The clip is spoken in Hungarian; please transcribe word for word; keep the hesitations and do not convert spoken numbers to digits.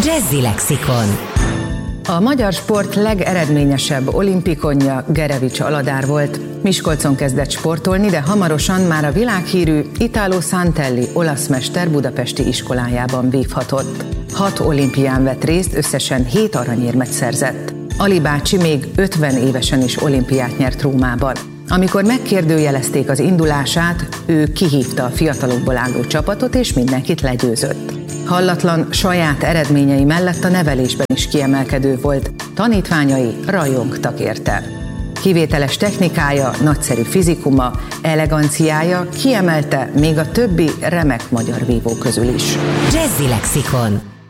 Jazzy Lexikon. A magyar sport legeredményesebb olimpikonja Gerevics Aladár volt. Miskolcon kezdett sportolni, de hamarosan már a világhírű Italo Santelli olasz mester budapesti iskolájában vívhatott. Hat olimpián vett részt, összesen hét aranyérmet szerzett. Ali bácsi még ötven évesen is olimpiát nyert Rómában. Amikor megkérdőjelezték az indulását, ő kihívta a fiatalokból álló csapatot, és mindenkit legyőzött. Hallatlan saját eredményei mellett a nevelésben is kiemelkedő volt, tanítványai rajongtak érte. Kivételes technikája, nagyszerű fizikuma, eleganciája kiemelte még a többi remek magyar vívó közül is. Jazzy Lexikon.